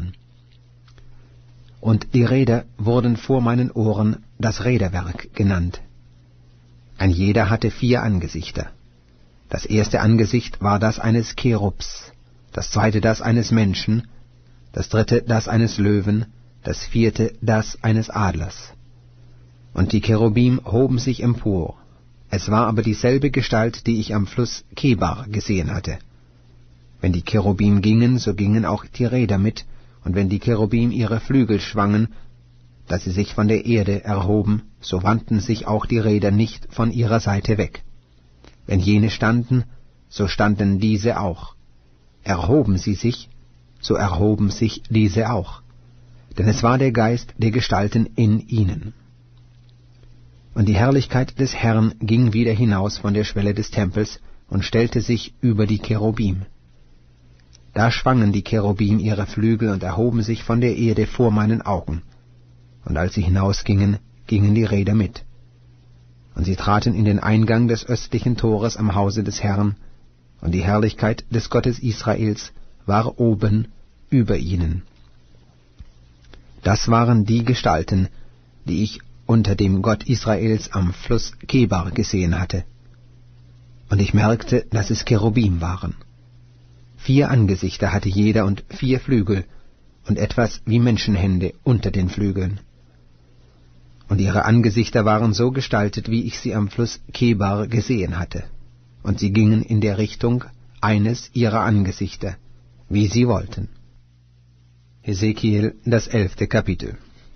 Und die Räder wurden vor meinen Ohren das Räderwerk genannt. Ein jeder hatte 4 Angesichter. Das erste Angesicht war das eines Cherubs, das zweite das eines Menschen, das dritte das eines Löwen, das 4. das eines Adlers. Und die Cherubim hoben sich empor. Es war aber dieselbe Gestalt, die ich am Fluss Kebar gesehen hatte. Wenn die Cherubim gingen, so gingen auch die Räder mit, und wenn die Cherubim ihre Flügel schwangen, dass sie sich von der Erde erhoben, so wandten sich auch die Räder nicht von ihrer Seite weg. Wenn jene standen, so standen diese auch. Erhoben sie sich, so erhoben sich diese auch. Denn es war der Geist der Gestalten in ihnen. Und die Herrlichkeit des Herrn ging wieder hinaus von der Schwelle des Tempels und stellte sich über die Cherubim. Da schwangen die Cherubim ihre Flügel und erhoben sich von der Erde vor meinen Augen. Und als sie hinausgingen, gingen die Räder mit. Und sie traten in den Eingang des östlichen Tores am Hause des Herrn, und die Herrlichkeit des Gottes Israels war oben über ihnen. Das waren die Gestalten, die ich unter dem Gott Israels am Fluss Kebar gesehen hatte. Und ich merkte, dass es Cherubim waren. 4 Angesichter hatte jeder und 4 Flügel, und etwas wie Menschenhände unter den Flügeln. Und ihre Angesichter waren so gestaltet, wie ich sie am Fluss Kebar gesehen hatte. Und sie gingen in der Richtung eines ihrer Angesichter, wie sie wollten. Hesekiel, das 11. Kapitel.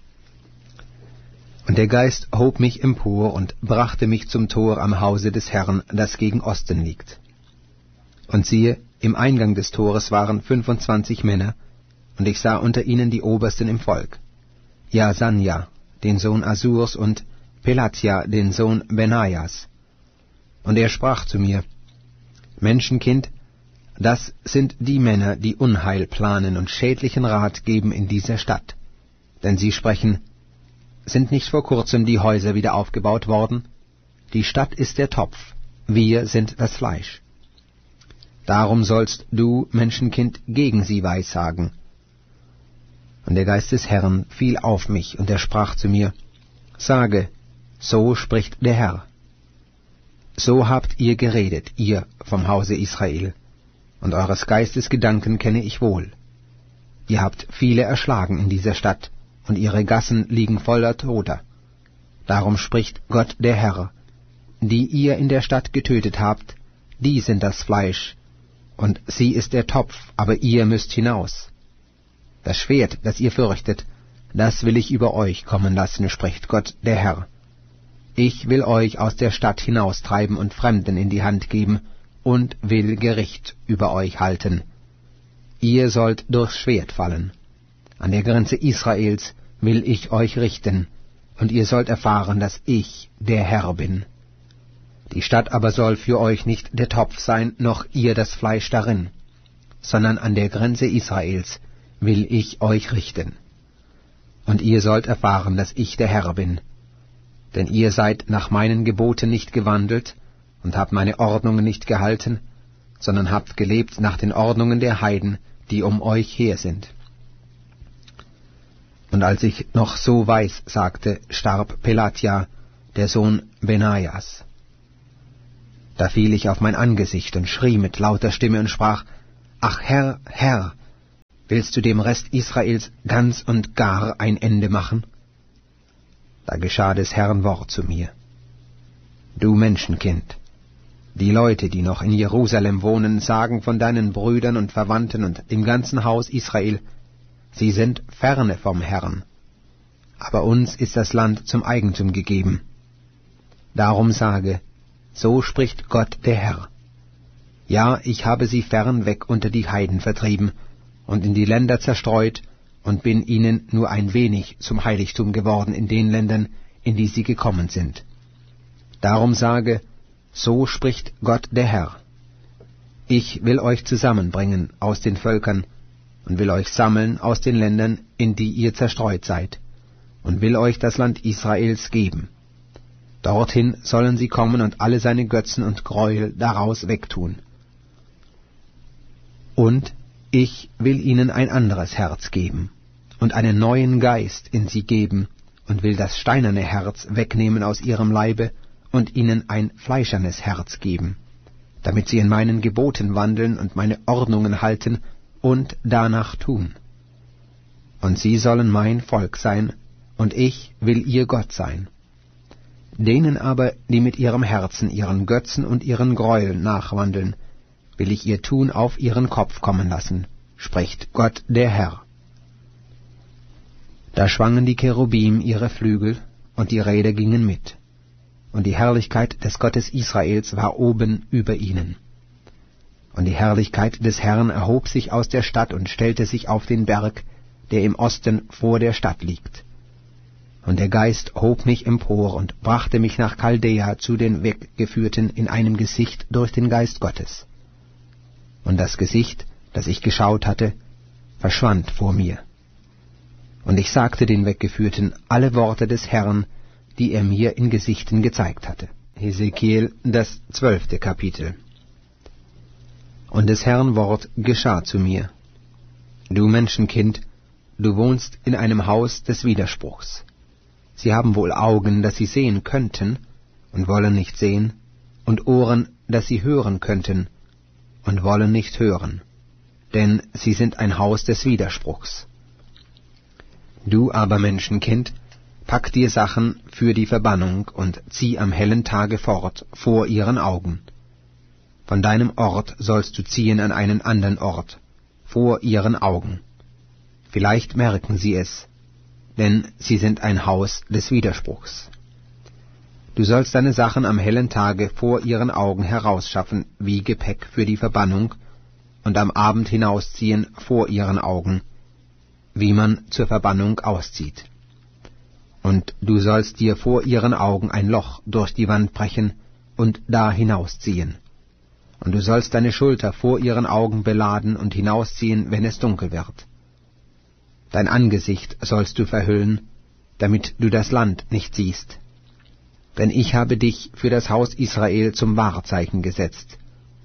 Und der Geist hob mich empor und brachte mich zum Tor am Hause des Herrn, das gegen Osten liegt. Und siehe, im Eingang des Tores waren 25 Männer, und ich sah unter ihnen die Obersten im Volk, Jasanja, den Sohn Asurs, und Pelatja, den Sohn Benajas. Und er sprach zu mir, Menschenkind, das sind die Männer, die Unheil planen und schädlichen Rat geben in dieser Stadt. Denn sie sprechen, sind nicht vor kurzem die Häuser wieder aufgebaut worden? Die Stadt ist der Topf, wir sind das Fleisch. Darum sollst du, Menschenkind, gegen sie weissagen. Und der Geist des Herrn fiel auf mich, und er sprach zu mir, Sage, so spricht der Herr. So habt ihr geredet, ihr vom Hause Israel, und eures Geistes Gedanken kenne ich wohl. Ihr habt viele erschlagen in dieser Stadt, und ihre Gassen liegen voller Toter. Darum spricht Gott der Herr, die ihr in der Stadt getötet habt, die sind das Fleisch, und sie ist der Topf, aber ihr müsst hinaus. Das Schwert, das ihr fürchtet, das will ich über euch kommen lassen, spricht Gott der Herr. Ich will euch aus der Stadt hinaustreiben und Fremden in die Hand geben und will Gericht über euch halten. Ihr sollt durchs Schwert fallen. An der Grenze Israels will ich euch richten, und ihr sollt erfahren, dass ich der Herr bin. Die Stadt aber soll für euch nicht der Topf sein, noch ihr das Fleisch darin, sondern an der Grenze Israels will ich euch richten. Und ihr sollt erfahren, dass ich der Herr bin. Denn ihr seid nach meinen Geboten nicht gewandelt und habt meine Ordnungen nicht gehalten, sondern habt gelebt nach den Ordnungen der Heiden, die um euch her sind. Und als ich noch so weis sagte, starb Pelatja, der Sohn Benajas. Da fiel ich auf mein Angesicht und schrie mit lauter Stimme und sprach: Ach Herr, Herr, willst du dem Rest Israels ganz und gar ein Ende machen? Da geschah des Herrn Wort zu mir: Du Menschenkind, die Leute, die noch in Jerusalem wohnen, sagen von deinen Brüdern und Verwandten und dem ganzen Haus Israel, sie sind ferne vom Herrn, aber uns ist das Land zum Eigentum gegeben. Darum sage, so spricht Gott der Herr: Ja, ich habe sie fern weg unter die Heiden vertrieben und in die Länder zerstreut und bin ihnen nur ein wenig zum Heiligtum geworden in den Ländern, in die sie gekommen sind. Darum sage, so spricht Gott der Herr: Ich will euch zusammenbringen aus den Völkern und will euch sammeln aus den Ländern, in die ihr zerstreut seid, und will euch das Land Israels geben. Dorthin sollen sie kommen und alle seine Götzen und Gräuel daraus wegtun. Und ich will ihnen ein anderes Herz geben und einen neuen Geist in sie geben und will das steinerne Herz wegnehmen aus ihrem Leibe und ihnen ein fleischernes Herz geben, damit sie in meinen Geboten wandeln und meine Ordnungen halten und danach tun. Und sie sollen mein Volk sein, und ich will ihr Gott sein. Denen aber, die mit ihrem Herzen ihren Götzen und ihren Gräueln nachwandeln, will ich ihr Tun auf ihren Kopf kommen lassen, spricht Gott der Herr. Da schwangen die Cherubim ihre Flügel, und die Räder gingen mit, und die Herrlichkeit des Gottes Israels war oben über ihnen. Und die Herrlichkeit des Herrn erhob sich aus der Stadt und stellte sich auf den Berg, der im Osten vor der Stadt liegt. Und der Geist hob mich empor und brachte mich nach Chaldea zu den Weggeführten in einem Gesicht durch den Geist Gottes. Und das Gesicht, das ich geschaut hatte, verschwand vor mir. Und ich sagte den Weggeführten alle Worte des Herrn, die er mir in Gesichten gezeigt hatte. Hesekiel, das 12. Kapitel. Und des Herrn Wort geschah zu mir: Du Menschenkind, du wohnst in einem Haus des Widerspruchs. Sie haben wohl Augen, dass sie sehen könnten, und wollen nicht sehen, und Ohren, dass sie hören könnten, und wollen nicht hören, denn sie sind ein Haus des Widerspruchs. Du aber, Menschenkind, pack dir Sachen für die Verbannung und zieh am hellen Tage fort vor ihren Augen. Von deinem Ort sollst du ziehen an einen anderen Ort, vor ihren Augen. Vielleicht merken sie es, denn sie sind ein Haus des Widerspruchs. Du sollst deine Sachen am hellen Tage vor ihren Augen herausschaffen wie Gepäck für die Verbannung und am Abend hinausziehen vor ihren Augen, wie man zur Verbannung auszieht. Und du sollst dir vor ihren Augen ein Loch durch die Wand brechen und da hinausziehen. Und du sollst deine Schulter vor ihren Augen beladen und hinausziehen, wenn es dunkel wird. Dein Angesicht sollst du verhüllen, damit du das Land nicht siehst. Denn ich habe dich für das Haus Israel zum Wahrzeichen gesetzt.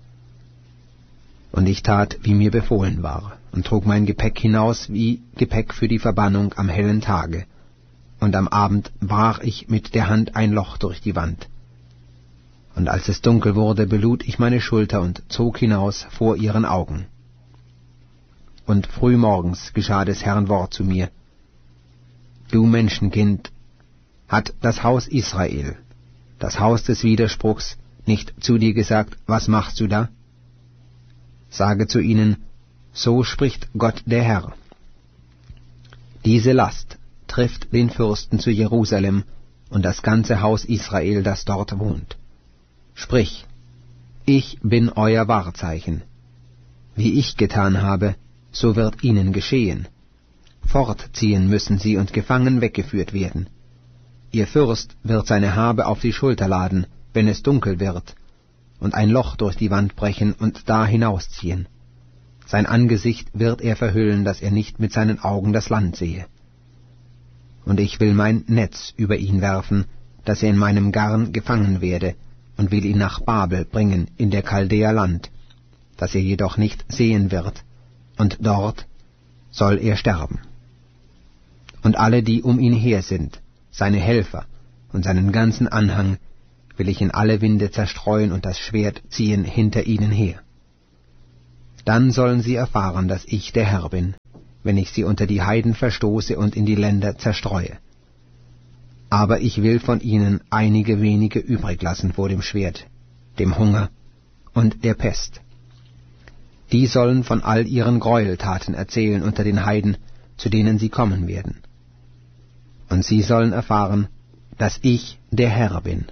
Und ich tat, wie mir befohlen war, und trug mein Gepäck hinaus wie Gepäck für die Verbannung am hellen Tage. Und am Abend brach ich mit der Hand ein Loch durch die Wand. Und als es dunkel wurde, belud ich meine Schulter und zog hinaus vor ihren Augen. Und frühmorgens geschah des Herrn Wort zu mir: Du Menschenkind, hat das Haus Israel, das Haus des Widerspruchs, nicht zu dir gesagt, was machst du da? Sage zu ihnen, so spricht Gott der Herr: Diese Last trifft den Fürsten zu Jerusalem und das ganze Haus Israel, das dort wohnt. Sprich, ich bin euer Wahrzeichen. Wie ich getan habe, so wird ihnen geschehen. Fortziehen müssen sie und gefangen weggeführt werden. Ihr Fürst wird seine Habe auf die Schulter laden, wenn es dunkel wird, und ein Loch durch die Wand brechen und da hinausziehen. Sein Angesicht wird er verhüllen, dass er nicht mit seinen Augen das Land sehe. Und ich will mein Netz über ihn werfen, dass er in meinem Garn gefangen werde, und will ihn nach Babel bringen in der Chaldea Land, das er jedoch nicht sehen wird, und dort soll er sterben. Und alle, die um ihn her sind, seine Helfer und seinen ganzen Anhang, will ich in alle Winde zerstreuen und das Schwert ziehen hinter ihnen her. Dann sollen sie erfahren, dass ich der Herr bin, wenn ich sie unter die Heiden verstoße und in die Länder zerstreue. Aber ich will von ihnen einige wenige übrig lassen vor dem Schwert, dem Hunger und der Pest. Die sollen von all ihren Gräueltaten erzählen unter den Heiden, zu denen sie kommen werden. Und sie sollen erfahren, dass ich der Herr bin.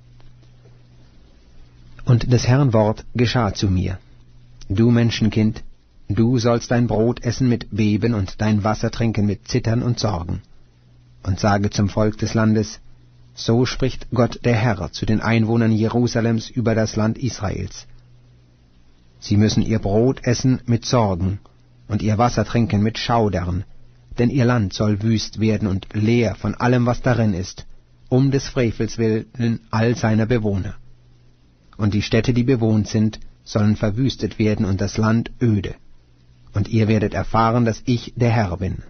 Und des Herrn Wort geschah zu mir: Du Menschenkind, du sollst dein Brot essen mit Beben und dein Wasser trinken mit Zittern und Sorgen. Und sage zum Volk des Landes: So spricht Gott der Herr zu den Einwohnern Jerusalems über das Land Israels. Sie müssen ihr Brot essen mit Sorgen und ihr Wasser trinken mit Schaudern, denn ihr Land soll wüst werden und leer von allem, was darin ist, des Frevels willen all seiner Bewohner. Und die Städte, die bewohnt sind, sollen verwüstet werden und das Land öde. Und ihr werdet erfahren, dass ich der Herr bin.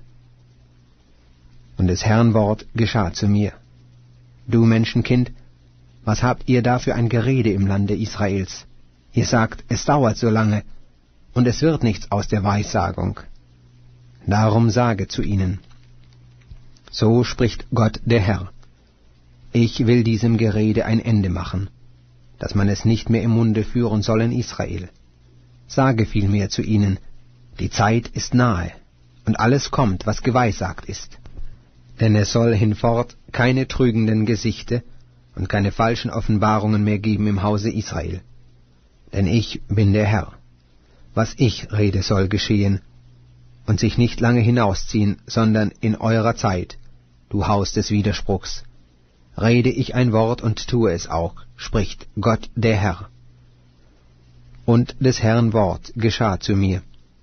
Und des Herrn Wort geschah zu mir: Du Menschenkind, was habt ihr da für ein Gerede im Lande Israels? Ihr sagt, es dauert so lange, und es wird nichts aus der Weissagung. Darum sage zu ihnen: So spricht Gott der Herr: Ich will diesem Gerede ein Ende machen, dass man es nicht mehr im Munde führen soll in Israel. Sage vielmehr zu ihnen: Die Zeit ist nahe, und alles kommt, was geweissagt ist. Denn es soll hinfort keine trügenden Gesichte und keine falschen Offenbarungen mehr geben im Hause Israel. Denn ich bin der Herr. Was ich rede, soll geschehen, und sich nicht lange hinausziehen, sondern in eurer Zeit, du Haus des Widerspruchs. Rede ich ein Wort und tue es auch, spricht Gott der Herr. Und des Herrn Wort geschah zu mir: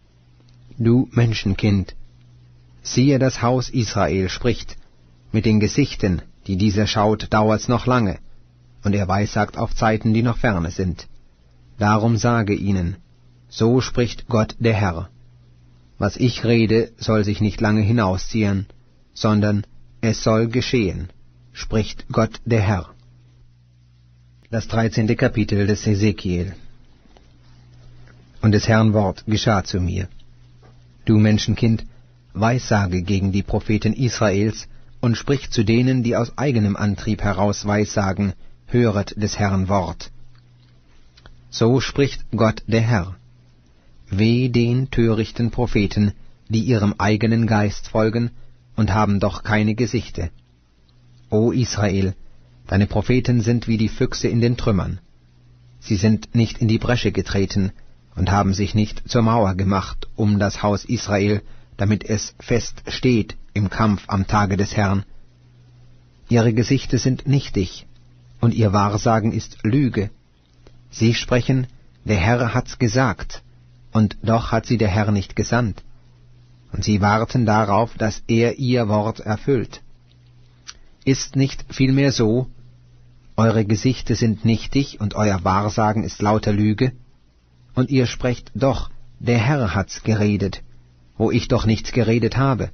Du Menschenkind, siehe, das Haus Israel spricht: Mit den Gesichten, die dieser schaut, dauert's noch lange, und er weissagt auf Zeiten, die noch ferne sind. Darum sage ihnen: So spricht Gott der Herr. Was ich rede, soll sich nicht lange hinausziehen, sondern es soll geschehen, spricht Gott der Herr. Das 13. Kapitel des Hesekiel. Und des Herrn Wort geschah zu mir: Du Menschenkind, weissage gegen die Propheten Israels und sprich zu denen, die aus eigenem Antrieb heraus weissagen: Höret des Herrn Wort. So spricht Gott der Herr: Weh den törichten Propheten, die ihrem eigenen Geist folgen und haben doch keine Gesichte. O Israel, deine Propheten sind wie die Füchse in den Trümmern. Sie sind nicht in die Bresche getreten und haben sich nicht zur Mauer gemacht das Haus Israel, damit es fest steht im Kampf am Tage des Herrn. Ihre Gesichte sind nichtig, und ihr Wahrsagen ist Lüge. Sie sprechen: Der Herr hat's gesagt, und doch hat sie der Herr nicht gesandt. Und sie warten darauf, dass er ihr Wort erfüllt. Ist nicht vielmehr so: Eure Gesichte sind nichtig, und euer Wahrsagen ist lauter Lüge? Und ihr sprecht doch: Der Herr hat's geredet, wo ich doch nichts geredet habe.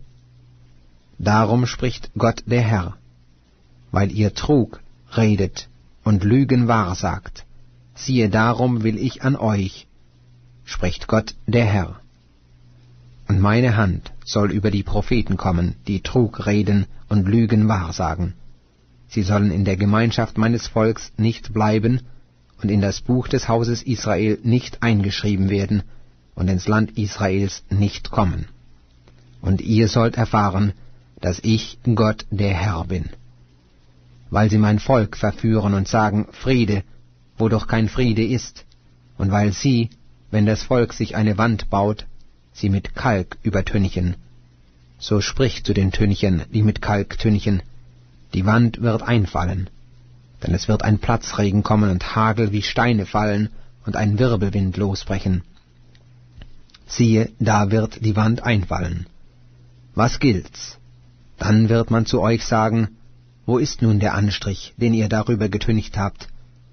Darum spricht Gott der Herr: Weil ihr Trug redet und Lügen wahrsagt, siehe, darum will ich an euch, spricht Gott der Herr. Und meine Hand soll über die Propheten kommen, die Trug reden und Lügen wahrsagen. Sie sollen in der Gemeinschaft meines Volks nicht bleiben und in das Buch des Hauses Israel nicht eingeschrieben werden und ins Land Israels nicht kommen. Und ihr sollt erfahren, dass ich Gott der Herr bin. Weil sie mein Volk verführen und sagen: Friede, wo doch kein Friede ist, und weil sie, wenn das Volk sich eine Wand baut, sie mit Kalk übertünchen. So spricht zu den Tünchen, die mit Kalk tünchen: Die Wand wird einfallen, denn es wird ein Platzregen kommen und Hagel wie Steine fallen und ein Wirbelwind losbrechen. Siehe, da wird die Wand einfallen. Was gilt's? Dann wird man zu euch sagen: Wo ist nun der Anstrich, den ihr darüber getüncht habt?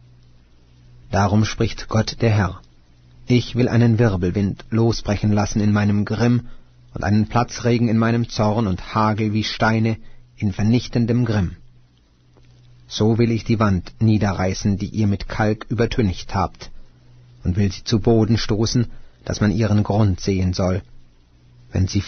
Darum spricht Gott der Herr: Ich will einen Wirbelwind losbrechen lassen in meinem Grimm und einen Platzregen in meinem Zorn und Hagel wie Steine in vernichtendem Grimm. So will ich die Wand niederreißen, die ihr mit Kalk übertüncht habt, und will sie zu Boden stoßen, dass man ihren Grund sehen soll, wenn sie